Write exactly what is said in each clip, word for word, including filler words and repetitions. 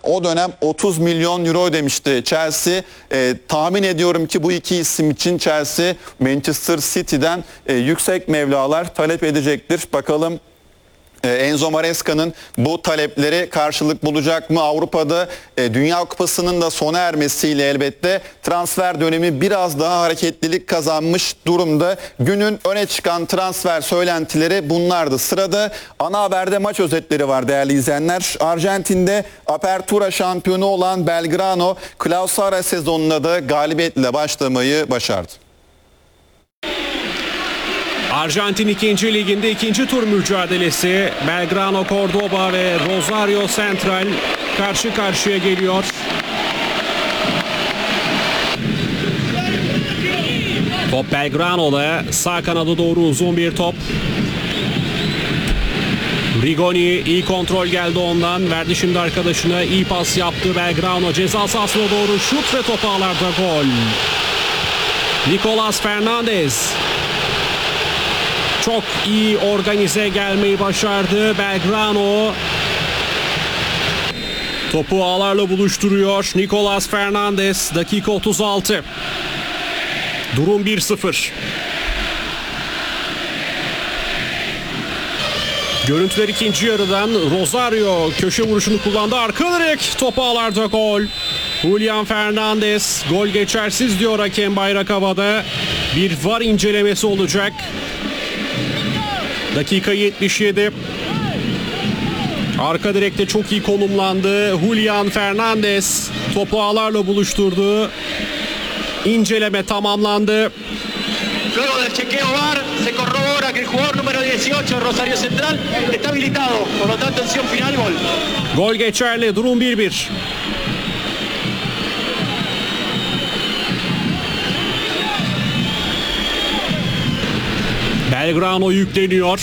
O dönem otuz milyon euro ödemişti Chelsea. E, tahmin ediyorum ki bu iki isim için Chelsea Manchester City'den e, yüksek mevlalar talep edecektir. Bakalım Enzo Maresca'nın bu talepleri karşılık bulacak mı? Avrupa'da e, Dünya Kupası'nın da sona ermesiyle elbette transfer dönemi biraz daha hareketlilik kazanmış durumda. Günün öne çıkan transfer söylentileri bunlardı. Sırada ana haberde maç özetleri var değerli izleyenler. Arjantin'de Apertura şampiyonu olan Belgrano, Clausura sezonuna da galibiyetle başlamayı başardı. Arjantin ikinci liginde ikinci tur mücadelesi. Belgrano, Cordoba ve Rosario Central karşı karşıya geliyor. Top Belgrano'da, sağ kanada doğru uzun bir top. Rigoni iyi kontrol geldi ondan. Verdi şimdi arkadaşına, iyi pas yaptı Belgrano. Ceza sahasına doğru şut ve top ağlarda gol. Nicolas Fernandez çok iyi organize gelmeyi başardı. Belgrano topu ağlarla buluşturuyor. Nicolas Fernandez, dakika otuz altı. Durum bir sıfır. Görüntüler ikinci yarıdan. Rosario köşe vuruşunu kullandı. Arka direk, top ağlarda gol. Julian Fernandez, gol geçersiz diyor hakem, bayrak havada. Bir V A R incelemesi olacak. Dakika yetmiş yedi. Arka direkte çok iyi konumlandı. Julian Fernandez topu ağlarla buluşturdu. İnceleme tamamlandı. Luego del chequeo V A R se corrobora que el jugador número dieciocho Rosario Central está habilitado. Por lo tanto, acción final, gol. Gol geçerli. Durum bir bir. Belgrano yükleniyor.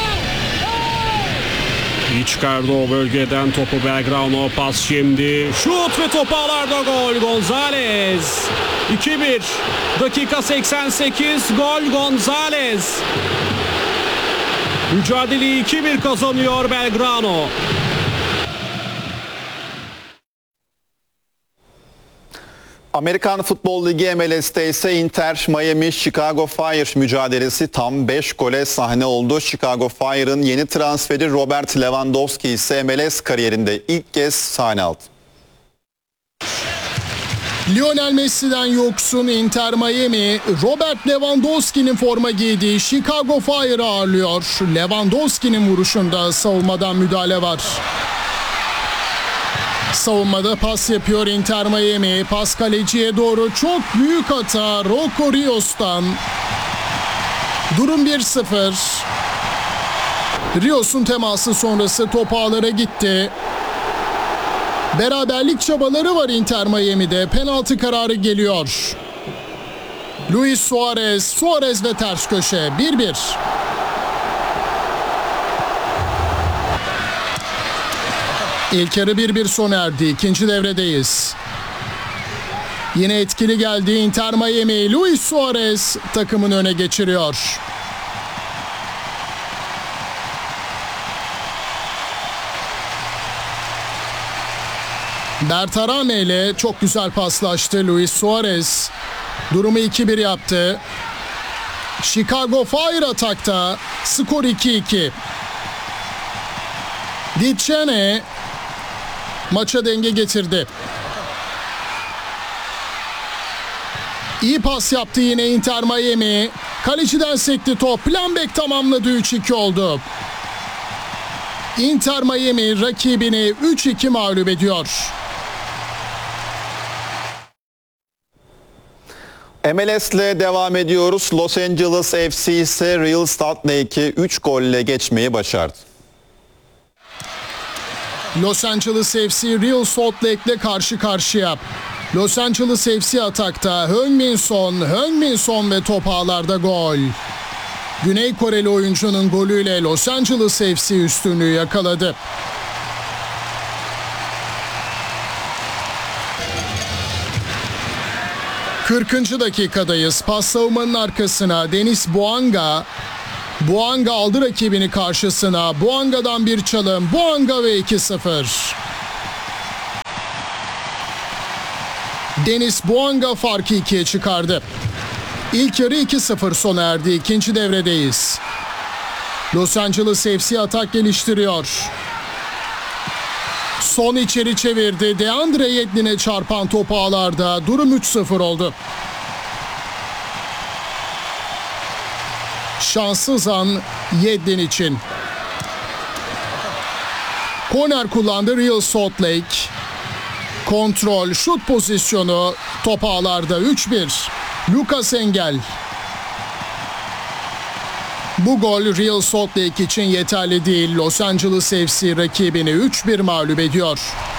İyi çıkardı o bölgeden topu Belgrano. Pas şimdi. Şut ve top ağlarda gol. Gonzalez. iki bir. Dakika seksen sekiz. Gol Gonzalez. Mücadeleyi iki bir kazanıyor Belgrano. Amerikan Futbol Ligi M L S'te ise Inter Miami Chicago Fire mücadelesi tam beş gole sahne oldu. Chicago Fire'ın yeni transferi Robert Lewandowski ise M L S kariyerinde ilk kez sahne aldı. Lionel Messi'den yoksun Inter Miami, Robert Lewandowski'nin forma giydiği Chicago Fire'ı ağırlıyor. Lewandowski'nin vuruşunda savunmadan müdahale var. Savunmada pas yapıyor Inter Miami. Pas kaleciye doğru, çok büyük hata Rocco Rios'tan. Durum bir sıfır. Rios'un teması sonrası top ağlara gitti. Beraberlik çabaları var Inter Miami'de. Penaltı kararı geliyor. Luis Suarez, Suarez ve ters köşe bir bir. İlk yarı bir bir sona erdi. İkinci devredeyiz. Yine etkili geldi Inter Miami. Luis Suarez takımını öne geçiriyor. Bertarame ile çok güzel paslaştı Luis Suarez. Durumu iki bir yaptı. Chicago Fire atakta. Skor iki iki. Dicene maça denge getirdi. İyi pas yaptı yine Inter Miami. Kaleciden sekti top. Plambek tamamladı, üç iki oldu. Inter Miami rakibini üç iki mağlup ediyor. M L S'le devam ediyoruz. Los Angeles F C ise Real Salt Lake'i üç golle geçmeyi başardı. Los Angeles F C Real Salt Lake'le karşı karşıya. Los Angeles F C atakta. Heung-min Son, Heung-min Son ve top ağlarda gol. Güney Koreli oyuncunun golüyle Los Angeles F C üstünlüğü yakaladı. kırkıncı dakikadayız. Pas savunmanın arkasına Denis Bouanga. Bouanga aldı rakibini karşısına. Bouanga'dan bir çalım. Bouanga ve iki sıfır. Denis Bouanga farkı ikiye çıkardı. İlk yarı iki sıfır sona erdi. İkinci devredeyiz. Los Angeles F C atak geliştiriyor. Son içeri çevirdi. DeAndre Yedlin'e çarpan top ağlarda. Durum üç sıfır oldu. Şanssız an Yedlin için. Korner kullandı Real Salt Lake. Kontrol, şut pozisyonu. Top ağlarda üç bir. Lucas Engel. Bu gol Real Salt Lake için yeterli değil. Los Angeles F C rakibini üç bir mağlup ediyor.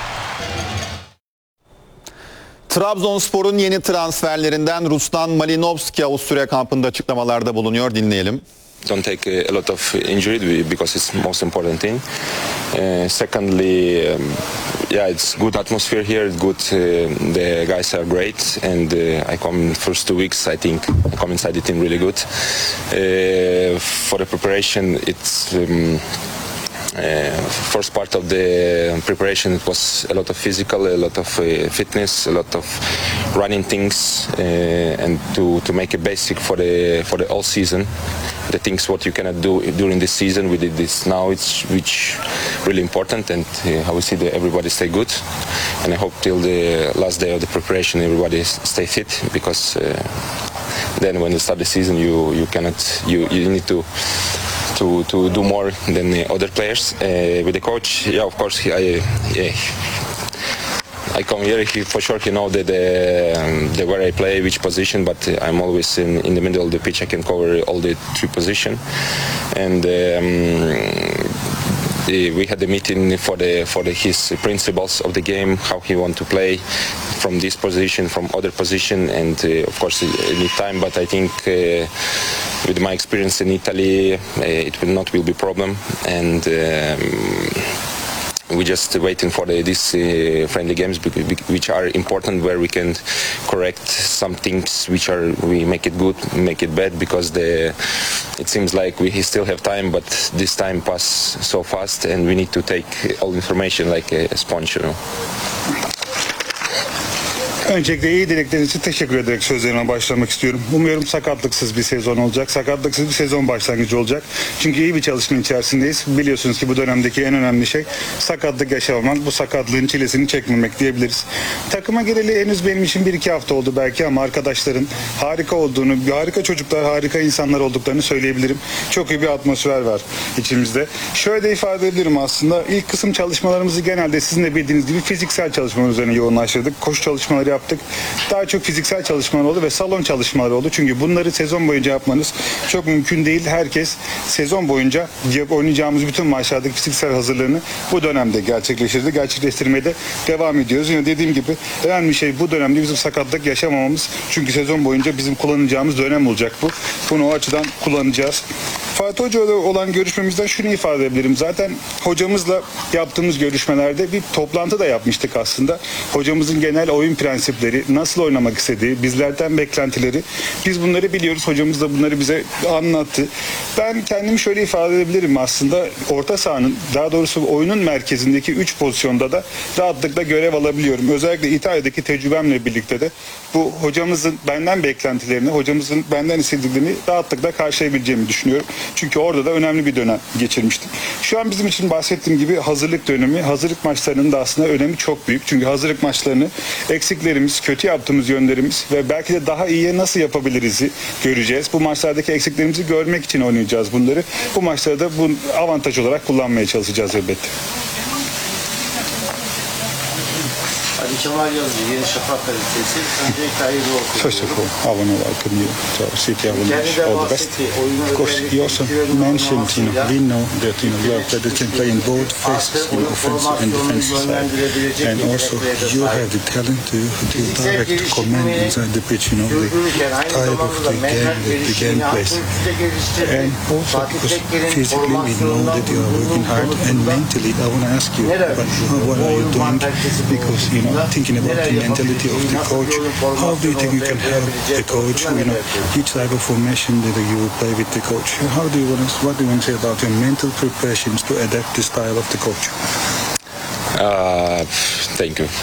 Trabzonspor'un yeni transferlerinden Ruslan Malinovski Avusturya kampında açıklamalarda bulunuyor. Dinleyelim. Don't take a lot of injury because it's most important thing. Uh, secondly, um, yeah, it's good atmosphere here. It's good. Uh, the guys are great, and uh, I come in first two weeks. I think I come inside the team really good. Uh, for the preparation, it's. Um, Uh, first part of the preparation it was a lot of physical, a lot of uh, fitness, a lot of running things, uh, and to, to make a basic for the for the all season. The things what you cannot do during this season, we did this now. It's which really important, and uh, how we see that everybody stay good. And I hope till the last day of the preparation everybody stay fit, because uh, then when you start the season you you cannot you you need to. To, to do more than the other players. Uh, with the coach, yeah, of course, he, I, yeah, I come here, he, for sure he know the, the, um, the where I play, which position, but I'm always in, in the middle of the pitch. I can cover all the three positions. And um, we had a meeting for the for the, his principles of the game, how he want to play from this position, from other position, and uh, of course it need time. But I think uh, with my experience in Italy, uh, it will not will be problem, and. Um, we just waiting for the, these uh, friendly games, which are important, where we can correct some things which are we make it good, make it bad, because the it seems like we still have time, but this time pass so fast, and we need to take all information like a sponge, you know. Öncelikle iyi dilekleriniz için teşekkür ederek sözlerime başlamak istiyorum. Umuyorum sakatlıksız bir sezon olacak. Sakatlıksız bir sezon başlangıcı olacak. Çünkü iyi bir çalışma içerisindeyiz. Biliyorsunuz ki bu dönemdeki en önemli şey sakatlık yaşamamak. Bu sakatlığın çilesini çekmemek diyebiliriz. Takıma gireli henüz benim için bir iki hafta oldu belki, ama arkadaşların harika olduğunu, harika çocuklar, harika insanlar olduklarını söyleyebilirim. Çok iyi bir atmosfer var içimizde. Şöyle de ifade edebilirim aslında. İlk kısım çalışmalarımızı genelde sizin de bildiğiniz gibi fiziksel çalışmalar üzerine yoğunlaştırdık. Koşu çalışmaları yaptık. Daha çok fiziksel çalışmalar oldu ve salon çalışmaları oldu. Çünkü bunları sezon boyunca yapmanız çok mümkün değil. Herkes sezon boyunca oynayacağımız bütün maçlardaki fiziksel hazırlığını bu dönemde gerçekleştirdi. Gerçekleştirmeye de devam ediyoruz. Yine dediğim gibi önemli şey bu dönemde bizim sakatlık yaşamamamız. Çünkü sezon boyunca bizim kullanacağımız dönem olacak bu. Bunu o açıdan kullanacağız. Fatih Hoca ile olan görüşmemizden şunu ifade edebilirim. Zaten hocamızla yaptığımız görüşmelerde bir toplantı da yapmıştık aslında. Hocamızın genel oyun prensipleri, nasıl oynamak istediği, bizlerden beklentileri. Biz bunları biliyoruz. Hocamız da bunları bize anlattı. Ben kendimi şöyle ifade edebilirim aslında. Orta sahanın, daha doğrusu oyunun merkezindeki üç pozisyonda da rahatlıkla görev alabiliyorum. Özellikle İtalya'daki tecrübemle birlikte de bu hocamızın benden beklentilerini, hocamızın benden istediklerini rahatlıkla karşılayabileceğimi düşünüyorum. Çünkü orada da önemli bir dönem geçirmiştim. Şu an bizim için bahsettiğim gibi hazırlık dönemi, hazırlık maçlarının da aslında önemi çok büyük. Çünkü hazırlık maçlarını eksiklerimiz, kötü yaptığımız yönlerimiz ve belki de daha iyiye nasıl yapabiliriz'i göreceğiz. Bu maçlardaki eksiklerimizi görmek için oynayacağız bunları. Bu maçları da bu avantaj olarak kullanmaya çalışacağız elbette. Ali Kemal Yazıcı, Yeni Şafak gazetesi. Öncelikle hayırlı olsun. First of all, I want to welcome you to our city. I will wish all the best. Of course, he also mentioned, you know, we know that, you know, you are players that can play in both phases, in offensive and defensive side. And also, you have the talent to, to direct command inside the pitch, you know, the type of the game that the game plays. And also, because physically we know that you are working hard, and mentally, I want to ask you, but what are you doing? Because, you know, thinking about the mentality of the coach, how do you think you can help the coach? You know, each type of formation that you will play with the coach. How do you want to, what do you want to say about your mental preparations to adapt the style of the coach? Uh, thank you.